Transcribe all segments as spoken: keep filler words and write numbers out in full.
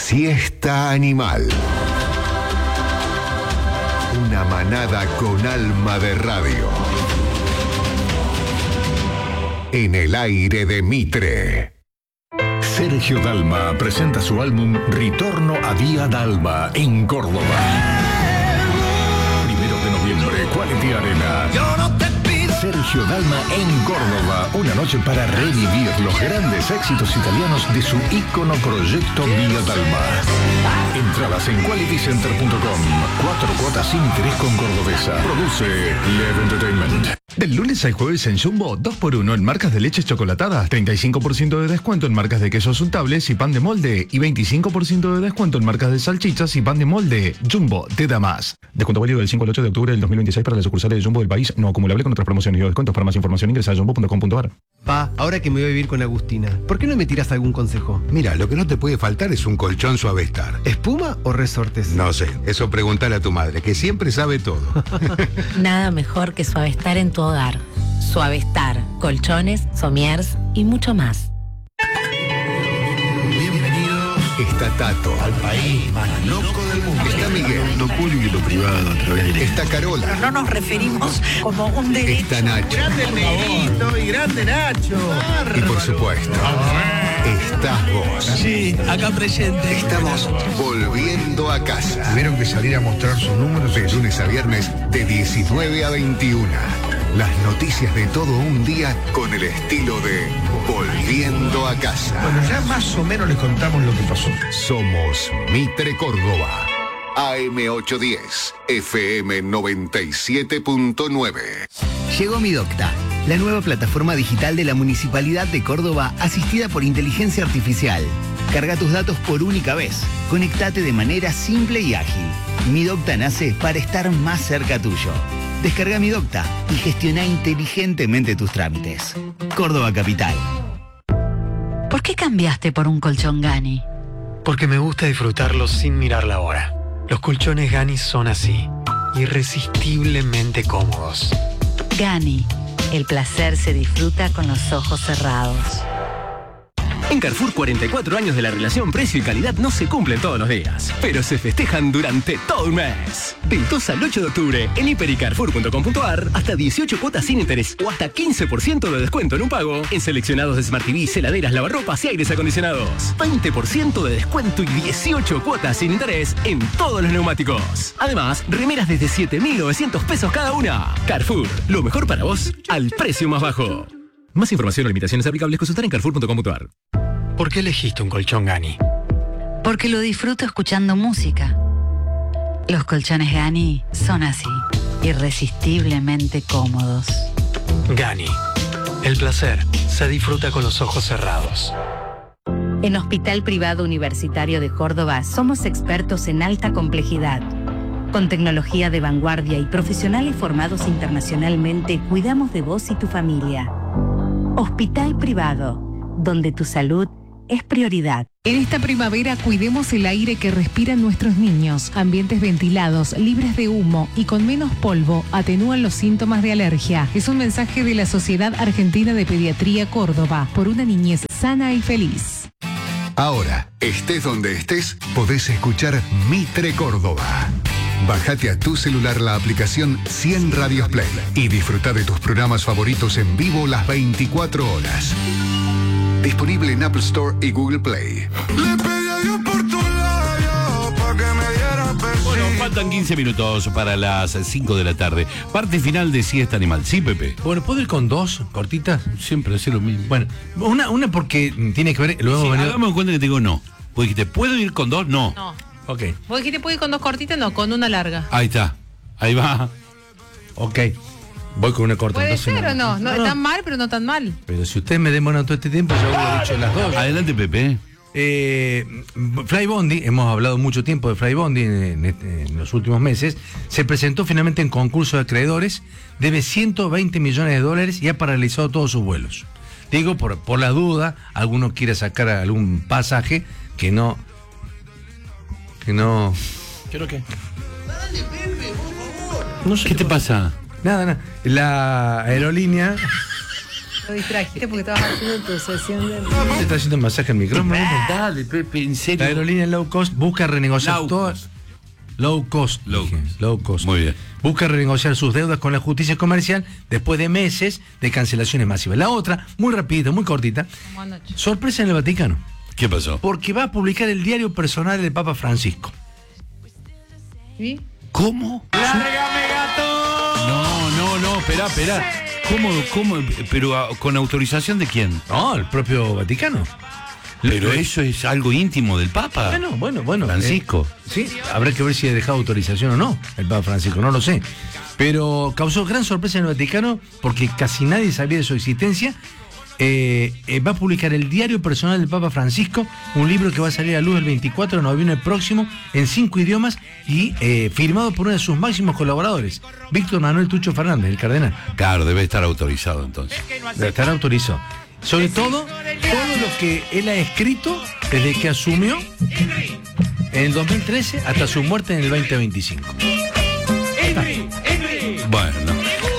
Siesta Animal. Una manada con alma de radio. En el aire de Mitre. Sergio Dalma presenta su álbum Ritorno a Vía d'Alba en Córdoba. Primero de noviembre, Quality Arena. Yo no te pido. Sergio Dalma en Córdoba. Una noche para revivir los grandes éxitos italianos de su ícono proyecto Vía d'Alba. Entradas en quality center punto com. Cuatro cuotas sin interés con Cordobesa. Produce Lev Entertainment. Del lunes al jueves en Jumbo, dos por uno en marcas de leches chocolatadas, treinta y cinco por ciento de descuento en marcas de quesos untables y pan de molde, y veinticinco por ciento de descuento en marcas de salchichas y pan de molde. Jumbo, te da más. Descuento válido del cinco al ocho de octubre del dos mil veintiséis para las sucursales de Jumbo del país, no acumulable con otras promociones y descuentos. Para más información ingresa a jumbo punto com punto a r. Pa, ahora que me voy a vivir con Agustina, ¿por qué no me tiras algún consejo? Mira, lo que no te puede faltar es un colchón Suavestar. ¿Espuma o resortes? No sé, eso preguntale a tu madre, que siempre sabe todo. Nada mejor que Suavestar en tu hogar. Suavestar, colchones, somiers y mucho más. Bienvenidos. Está Tato. Al país más loco del mundo. Está Miguel. Lo público y lo privado a través de... Está Carola. No nos referimos como un derecho. Está Nacho. Grande el negrito y grande Nacho. Y por supuesto, estás vos. Sí, acá presente. Estamos volviendo a casa. Tuvieron que salir a mostrar sus números. De lunes a viernes, de diecinueve a veintiuna. Las noticias de todo un día con el estilo de Volviendo a Casa. Bueno, ya más o menos les contamos lo que pasó. Somos Mitre Córdoba. A M ochocientos diez, F M noventa y siete punto nueve. Llegó Mi Docta, la nueva plataforma digital de la Municipalidad de Córdoba, asistida por inteligencia artificial. Carga tus datos por única vez. Conectate de manera simple y ágil. Mi Docta nace para estar más cerca tuyo. Descarga Mi Docta y gestiona inteligentemente tus trámites. Córdoba Capital. ¿Por qué cambiaste por un colchón Gani? Porque me gusta disfrutarlos sin mirar la hora. Los colchones Gani son así, irresistiblemente cómodos. Gani, el placer se disfruta con los ojos cerrados. En Carrefour, cuarenta y cuatro años de la relación precio y calidad no se cumplen todos los días, pero se festejan durante todo un mes. Del dos al ocho de octubre, en hiper y carrefour punto com punto a r, hasta dieciocho cuotas sin interés o hasta quince por ciento de descuento en un pago en seleccionados de Smart T V, heladeras, lavarropas y aires acondicionados. veinte por ciento de descuento y dieciocho cuotas sin interés en todos los neumáticos. Además, remeras desde siete mil novecientos pesos cada una. Carrefour, lo mejor para vos al precio más bajo. Más información o limitaciones aplicables consultar en carrefour punto com punto a r. ¿Por qué elegiste un colchón Gani? Porque lo disfruto escuchando música. Los colchones Gani son así, irresistiblemente cómodos. Gani, el placer se disfruta con los ojos cerrados. En Hospital Privado Universitario de Córdoba somos expertos en alta complejidad. Con tecnología de vanguardia y profesionales formados internacionalmente, cuidamos de vos y tu familia. Hospital Privado, donde tu salud es prioridad. En esta primavera cuidemos el aire que respiran nuestros niños. Ambientes ventilados, libres de humo y con menos polvo atenúan los síntomas de alergia. Es un mensaje de la Sociedad Argentina de Pediatría Córdoba, por una niñez sana y feliz. Ahora, estés donde estés, podés escuchar Mitre Córdoba. Bájate a tu celular la aplicación cien Radios Play y disfruta de tus programas favoritos en vivo las veinticuatro horas. Disponible en Apple Store y Google Play. Bueno, faltan quince minutos para las cinco de la tarde. Parte final de Siesta Animal. Sí, Pepe. Bueno, ¿puedo ir con dos cortitas? Siempre hacer lo mismo. Bueno, una, una porque tiene que ver... Luego sí, venido... Hagamos en cuenta que te digo no. Vos dijiste, ¿puedo ir con dos? No. No. Ok. ¿Vos dijiste, puedo ir con dos cortitas? No, con una larga. Ahí está. Ahí va. Ok. Voy con una corta. ¿Puede ser no, o no? No, no? tan mal, pero no tan mal. Pero si usted me demora todo este tiempo, yo hubiera dicho las dos. Adelante, Pepe. Eh, Fly Bondi, hemos hablado mucho tiempo de Fly Bondi en, en, en los últimos meses. Se presentó finalmente en concurso de acreedores, debe ciento veinte millones de dólares y ha paralizado todos sus vuelos. Digo, por, por la duda, alguno quiere sacar algún pasaje que no... Que no... ¿Qué qué? Dale, Pepe, por favor. No sé ¿Qué te pasa? Nada, nada. La aerolínea... Lo distrajiste porque estabas haciendo tu sesión de... ¿Te está haciendo masaje al micrófono? Dale, Pepe, en serio. La aerolínea low cost busca renegociar Low todas. Low cost. Low dije, cost. Low cost. Muy bien. Busca renegociar sus deudas con la justicia comercial después de meses de cancelaciones masivas. La otra, muy rapidita, muy cortita. Sorpresa en el Vaticano. ¿Qué pasó? Porque va a publicar el diario personal del Papa Francisco. ¿Sí? ¿Cómo? ¡Lárgame, gato! No, no, no, espera, espera. ¿Cómo, cómo? Pero ah, ¿con autorización de quién? No, el propio Vaticano. Pero eso es algo íntimo del Papa. Bueno, bueno, bueno. Francisco. Eh, sí, habrá que ver si ha dejado autorización o no el Papa Francisco, no lo sé. Pero causó gran sorpresa en el Vaticano porque casi nadie sabía de su existencia. Eh, eh, va a publicar el diario personal del Papa Francisco, un libro que va a salir a luz el veinticuatro de noviembre próximo en cinco idiomas y eh, firmado por uno de sus máximos colaboradores, Víctor Manuel Tucho Fernández, el cardenal. Claro, debe estar autorizado entonces. Debe estar autorizado. Sobre todo, todo lo que él ha escrito desde que asumió en el dos mil trece hasta su muerte en el veinte veinticinco. Bueno.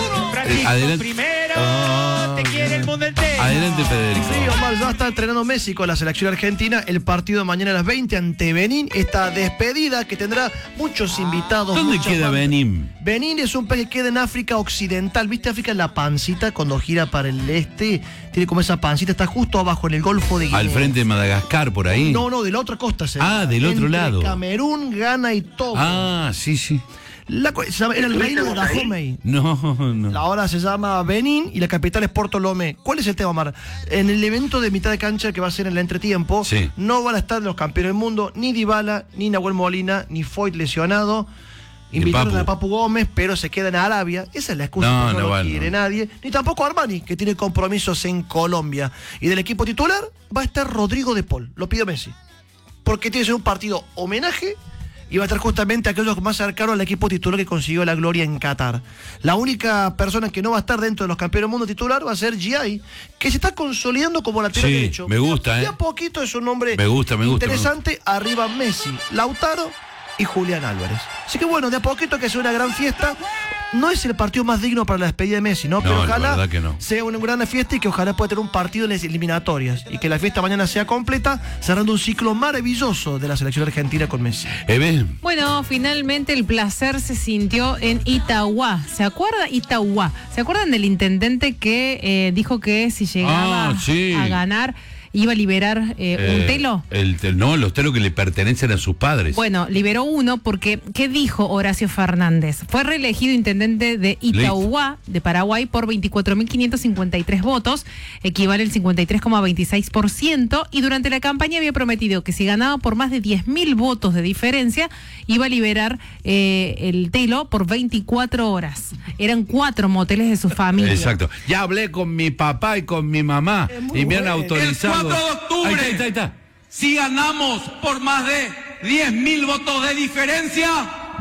Eh, adelante. Primero, te quiere el mundo entero. Adelante, Federico. Sí, Omar, ya está entrenando Messi con la selección argentina. El partido mañana a las veinte ante Benín. Esta despedida que tendrá muchos invitados. ¿Dónde muchas queda bandas. Benín? Benín es un país que queda en África Occidental. ¿Viste África en la pancita cuando gira para el este? Tiene como esa pancita, está justo abajo en el Golfo de Guinea. Al frente de Madagascar, por ahí. No, no, de la otra costa. Se Ah, del otro Entre lado. Camerún, Ghana y Togo. Ah, sí, sí. La, se llama- era el reino de Dahomey. No, no. Ahora se llama Benín y la capital es Porto Lomé. ¿Cuál es el tema, Omar? En el evento de mitad de cancha que va a ser en el entretiempo, Sí. no van a estar los campeones del mundo, ni Dybala, ni Nahuel Molina, ni Foyt lesionado. Ni Invitaron Papu. a Papu Gómez, pero se queda en Arabia. Esa es la excusa, No, que no, no lo van, quiere no. nadie. Ni tampoco Armani, que tiene compromisos en Colombia. Y del equipo titular va a estar Rodrigo de Paul. Lo pidió Messi. Porque tiene que ser un partido homenaje y va a estar justamente aquellos más cercanos al equipo titular que consiguió la gloria en Qatar. La única persona que no va a estar dentro de los campeones del mundo titular va a ser G I, que se está consolidando como lateral Sí, derecho. me gusta, De ¿eh? a poquito es un nombre Me gusta, me gusta, interesante. Arriba Messi, Lautaro y Julián Álvarez. Así que bueno, de a poquito que sea una gran fiesta. No es el partido más digno para la despedida de Messi, ¿no? Pero No, la ojalá verdad que no. sea una gran fiesta y que ojalá pueda tener un partido en las eliminatorias y que la fiesta mañana sea completa, cerrando un ciclo maravilloso de la selección argentina con Messi. Eve, Bueno, finalmente el placer se sintió en Itauguá. ¿Se acuerda? Itauguá. ¿Se acuerdan del intendente que eh, dijo que si llegaba Ah, sí. a ganar iba a liberar eh, un eh, telo? El, tel- no, los telos que le pertenecen a sus padres. Bueno, liberó uno porque, ¿qué dijo Horacio Fernández? Fue reelegido intendente de Itauguá, de Paraguay, por veinticuatro mil quinientos cincuenta y tres votos, equivale al cincuenta y tres coma veintiséis por ciento, y durante la campaña había prometido que si ganaba por más de diez mil votos de diferencia, iba a liberar eh, el telo por veinticuatro horas. Eran cuatro moteles de su familia. Exacto. Ya hablé con mi papá y con mi mamá y me han autorizado. El cuatro de octubre, Ahí está, ahí está, ahí está. si ganamos por más de diez mil votos de diferencia,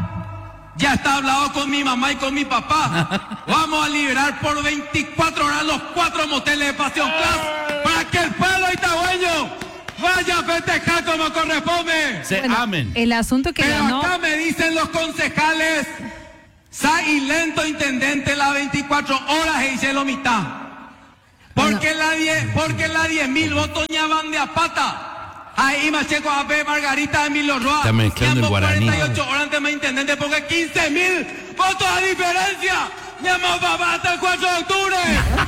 ya está hablado con mi mamá y con mi papá. Vamos a liberar por veinticuatro horas los cuatro moteles de Pasión Class para que el pueblo itagüeño vaya a festejar como corresponde. Se Bueno, amen. El asunto que Pero ganó... acá me dicen los concejales, sa y lento intendente las veinticuatro horas e hice lo mitad. Porque la diez, porque la diez mil votos ya van de a pata. Ahí Macheco A P Margarita Emilio Roa. Está mezclando el guaraní. cuarenta y ocho horas antes más intendente porque quince mil votos a diferencia. Llamo papá hasta el cuatro de octubre.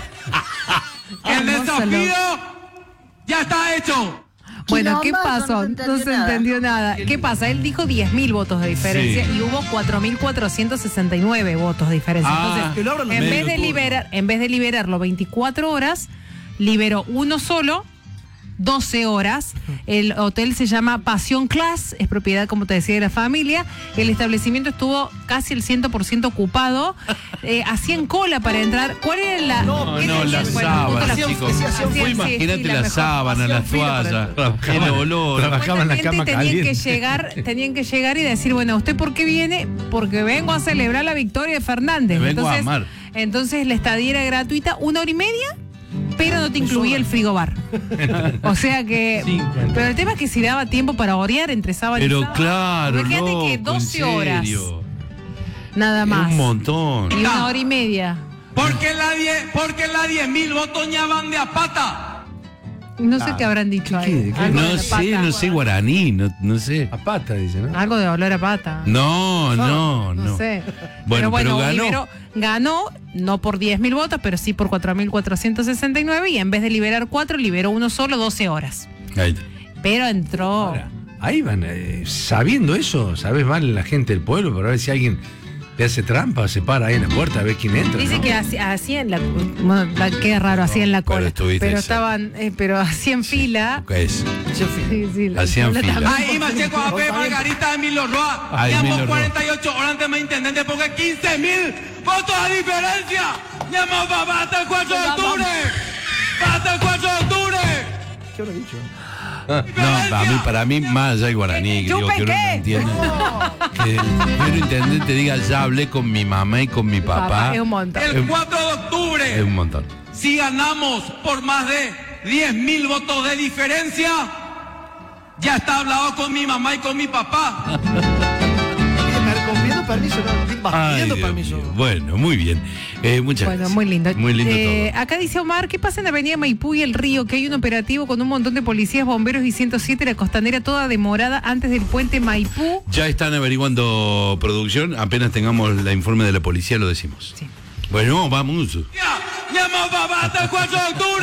El desafío ya está hecho. Bueno, ¿qué Quilombazo, pasó? no se No entendió se nada. entendió nada. ¿Qué pasa? Él dijo diez mil votos de diferencia Sí. y hubo cuatro mil cuatrocientos sesenta y nueve votos de diferencia. Ah, Entonces, que lo abran los en vez, medios de turno. liberar, en vez de liberarlo veinticuatro horas, liberó uno solo, doce horas. El hotel se llama Pasión Class, es propiedad, como te decía, de la familia. El establecimiento estuvo casi el cien por ciento ocupado. Eh, hacían cola para entrar. ¿Cuál era la...? No, era no, el- la bueno, sábana, la- chicos. sí, hacían Vos sí, Imagínate sí, la la mejor. sábana, la Hacían fila toalla, para el olor. Trabajaban en la cama Supuestamente tenían que caliente. llegar, tenían que llegar y decir, bueno, ¿usted por qué viene? Porque vengo a celebrar la victoria de Fernández. Me vengo a entonces, amar. entonces la estadía era gratuita, una hora y media, pero no te incluía el frigobar. O sea que. cincuenta. Pero el tema es que si daba tiempo para orear entre sábado y Pero sábado. claro, Imagínate loco, que en doce horas. serio. Nada más. Un montón. Y una hora y media. Porque la diez, porque la diez mil votos ya van de a pata. No sé ah. qué habrán dicho ahí. No sé, pata, no sé guaraní, no, no sé. A pata, dice, ¿no? Algo de hablar a pata. No, no, no. No sé. Bueno, pero bueno, pero ganó. Liberó, ganó, no por diez mil votos, pero sí por cuatro mil cuatrocientos sesenta y nueve y en vez de liberar cuatro, liberó uno solo doce horas. Ahí. Pero entró... Ahora, ahí van, eh, sabiendo eso, sabes mal la gente del pueblo para ver si alguien le hace trampa, se para ahí en la puerta a ver quién entra. Dice ¿no? que así, así en la, bueno, qué raro, así no, en la cola. Pero, pero estaban, eh, pero así en fila. ¿Qué es? Sí, sí, así en fila. Ahí Macheco A P, Margarita Emilio Roa. Llamó cuarenta y ocho horas antes más intendente porque quince mil votos a diferencia. Llamó papá hasta el cuatro de octubre. Hasta el cuatro de octubre. ¿Qué habrá dicho? No, para mí, para mí más allá hay guaraní, que digo que uno no entiende. Que el primer intendente diga, ya hablé con mi mamá y con mi papá. papá es un montón. El cuatro de octubre. Es un montón. Si ganamos por más de diez mil votos de diferencia, ya está hablado con mi mamá y con mi papá. Pidiendo permiso, no, pidiendo Ay, permiso. Dios mío. Bueno, muy bien. Eh, muchas bueno, gracias. muy lindo. Muy lindo eh, todo. Acá dice Omar, ¿qué pasa en Avenida Maipú y el Río? Que hay un operativo con un montón de policías, bomberos y ciento siete, la costanera toda demorada antes del puente Maipú. Ya están averiguando producción, apenas tengamos la informe de la policía lo decimos. Sí. Bueno, vamos. ¡Llama papá hasta el cuatro de octubre!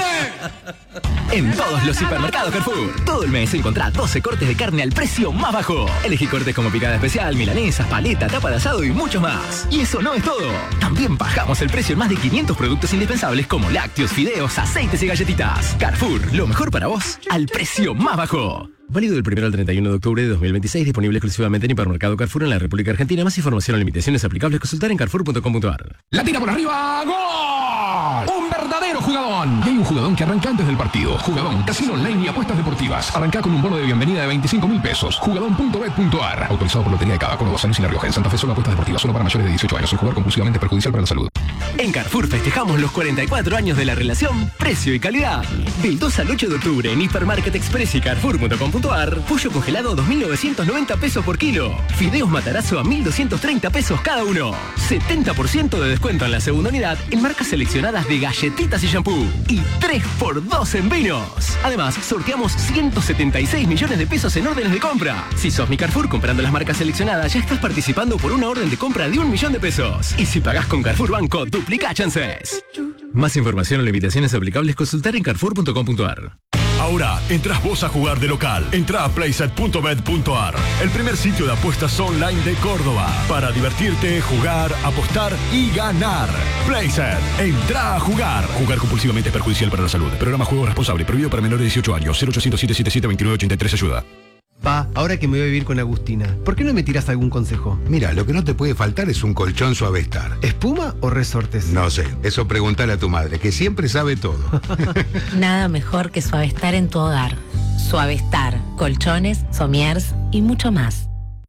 En todos los supermercados Carrefour, todo el mes encontrá doce cortes de carne al precio más bajo. Elegí cortes como picada especial, milanesas, paleta, tapa de asado y mucho más. Y eso no es todo. También bajamos el precio en más de quinientos productos indispensables como lácteos, fideos, aceites y galletitas. Carrefour, lo mejor para vos, al precio más bajo. Válido del primero al treinta y uno de octubre de dos mil veintiséis, disponible exclusivamente en Hipermercado Carrefour en la República Argentina. Más información o limitaciones aplicables, consultar en carrefour punto com punto ar. La tira por arriba, ¡gol! Un verdadero jugadón. Y hay un jugadón que arranca antes del partido. Jugadón, casino online y apuestas deportivas. Arranca con un bono de bienvenida de veinticinco mil pesos. Jugadón punto bet punto ar. Autorizado por Lotería de Cava, con dos años y La Rioja. En Santa Fe solo apuestas deportivas, solo para mayores de dieciocho años. El jugar compulsivamente es perjudicial para la salud. En Carrefour festejamos los cuarenta y cuatro años de la relación precio y calidad. Del dos al ocho de octubre en Hipermarket Express y carrefour punto com punto ar, pollo congelado dos mil novecientos noventa pesos por kilo. Fideos Matarazzo a mil doscientos treinta pesos cada uno. setenta por ciento de descuento en la segunda unidad en marcas seleccionadas de galletitas y shampoo. Y tres por dos en vinos. Además, sorteamos ciento setenta y seis millones de pesos en órdenes de compra. Si sos mi Carrefour comprando las marcas seleccionadas, ya estás participando por una orden de compra de un millón de pesos. Y si pagás con Carrefour Banco, duplica chances. Más información o limitaciones aplicables, consultar en carrefour punto com punto ar. Ahora, entras vos a jugar de local. Entra a playset punto bet punto ar, el primer sitio de apuestas online de Córdoba. Para divertirte, jugar, apostar y ganar. Playset, entra a jugar. Jugar compulsivamente es perjudicial para la salud. Programa Juego Responsable, prohibido para menores de dieciocho años. cero ochocientos, siete siete siete, veintinueve ochenta y tres, ayuda. Pa, ahora que me voy a vivir con Agustina, ¿por qué no me tiras algún consejo? Mira, lo que no te puede faltar es un colchón Suavestar. ¿Espuma o resortes? No sé, eso pregúntale a tu madre, que siempre sabe todo. Nada mejor que Suavestar en tu hogar. Suavestar, colchones, somiers y mucho más.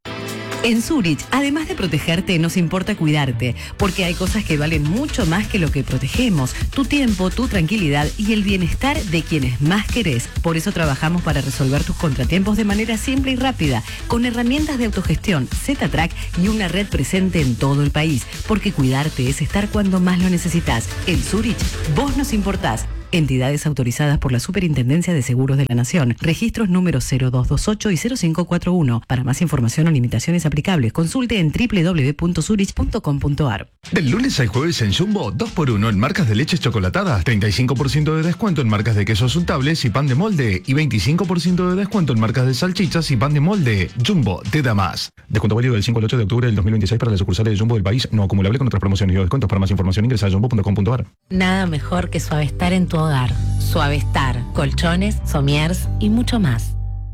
En Zurich, además de protegerte, nos importa cuidarte, porque hay cosas que valen mucho más que lo que protegemos, tu tiempo, tu tranquilidad y el bienestar de quienes más querés. Por eso trabajamos para resolver tus contratiempos de manera simple y rápida, con herramientas de autogestión, Z-Track y una red presente en todo el país, porque cuidarte es estar cuando más lo necesitas. En Zurich, vos nos importás. Entidades autorizadas por la Superintendencia de Seguros de la Nación. Registros números cero dos dos ocho y cero cinco cuatro uno. Para más información o limitaciones aplicables, consulte en doble u doble u doble u punto zurich punto com punto ar. Del lunes al jueves en Jumbo, dos por uno en marcas de leches chocolatadas, treinta y cinco por ciento de descuento en marcas de quesos untables y pan de molde, y veinticinco por ciento de descuento en marcas de salchichas y pan de molde. Jumbo te da más. Descuento válido del cinco al ocho de octubre del dos mil veintiséis para las sucursales de Jumbo del país, no acumulable con otras promociones y descuentos. Para más información ingresa a jumbo punto com punto ar. Nada mejor que Suavestar en tu hogar. Suavestar, colchones, somiers y mucho más.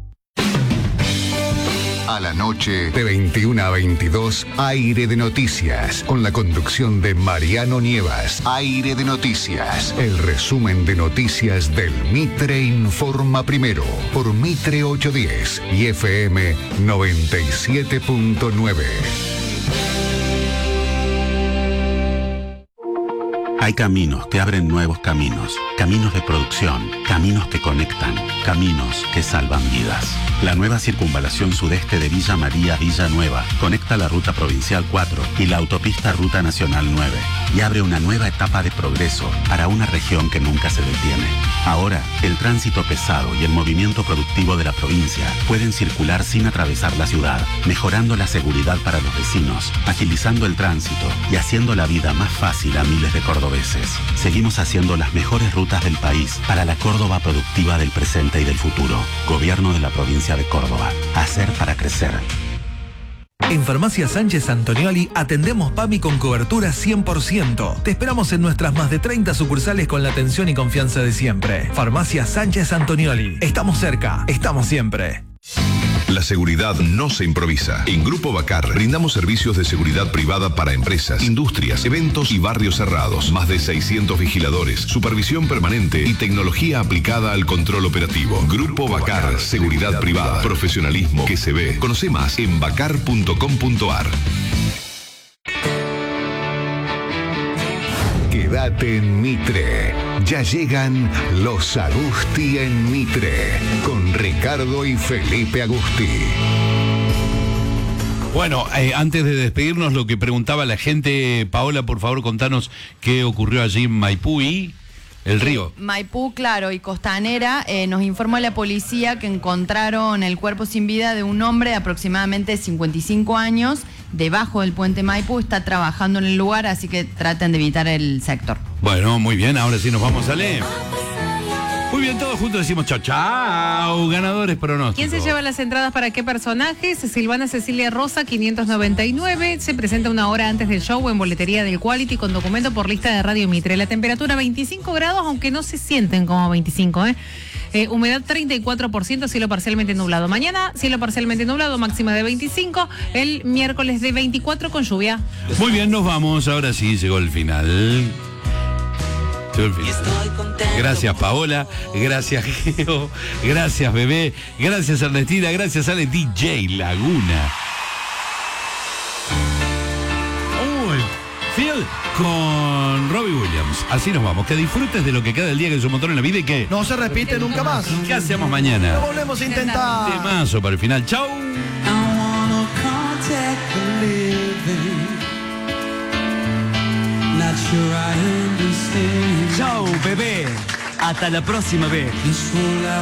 A la noche, de veintiuna a veintidós, Aire de Noticias, con la conducción de Mariano Nievas. Aire de Noticias, el resumen de noticias del Mitre Informa Primero, por Mitre ochocientos diez y F M noventa y siete punto nueve. Hay caminos que abren nuevos caminos, caminos de producción, caminos que conectan, caminos que salvan vidas. La nueva circunvalación sudeste de Villa María Villanueva conecta la ruta provincial cuatro y la autopista Ruta Nacional nueve y abre una nueva etapa de progreso para una región que nunca se detiene. Ahora, el tránsito pesado y el movimiento productivo de la provincia pueden circular sin atravesar la ciudad, mejorando la seguridad para los vecinos, agilizando el tránsito y haciendo la vida más fácil a miles de cordobeses. Seguimos haciendo las mejores rutas del país para la Córdoba productiva del presente y del futuro. Gobierno de la provincia de Córdoba. Hacer para crecer. En Farmacia Sánchez Antonioli atendemos PAMI con cobertura cien por ciento. Te esperamos en nuestras más de treinta sucursales con la atención y confianza de siempre. Farmacia Sánchez Antonioli. Estamos cerca, estamos siempre. La seguridad no se improvisa. En Grupo Bacar brindamos servicios de seguridad privada para empresas, industrias, eventos y barrios cerrados. Más de seiscientos vigiladores, supervisión permanente y tecnología aplicada al control operativo. Grupo Bacar, seguridad privada, profesionalismo que se ve. Conoce más en bacar punto com punto ar. Quédate en Mitre. Ya llegan los Agusti en Mitre, con Ricardo y Felipe Agusti. Bueno, eh, antes de despedirnos, lo que preguntaba la gente, Paola, por favor, contanos qué ocurrió allí en Maipú y el río. Maipú, claro, y Costanera, eh, nos informó la policía que encontraron el cuerpo sin vida de un hombre de aproximadamente cincuenta y cinco años, debajo del puente Maipú, está trabajando en el lugar, así que traten de evitar el sector. Bueno, muy bien, ahora sí nos vamos a leer. Muy bien, todos juntos decimos chao, chao, ganadores pronósticos. ¿Quién se lleva las entradas para qué personajes? Silvana Cecilia Rosa, quinientos noventa y nueve. Se presenta una hora antes del show en boletería del Quality con documento por lista de Radio Mitre. La temperatura veinticinco grados, aunque no se sienten como veinticinco, ¿eh? Eh, humedad treinta y cuatro por ciento, cielo parcialmente nublado. Mañana, cielo parcialmente nublado, máxima de veinticinco. El miércoles de veinticuatro con lluvia. Muy bien, nos vamos. Ahora sí, llegó el final. Llegó el final. Gracias, Paola. Gracias, Geo. Gracias, Bebé. Gracias, Ernestina. Gracias, Ale D J Laguna. Uy, Phil con Robbie Williams. Así nos vamos. Que disfrutes de lo que queda del día que es un montón en la vida y que no se repite nunca más. ¿Qué hacemos mañana? Lo volvemos a intentar. Temazo para el final. Chau. Chau, bebé. Hasta la próxima vez.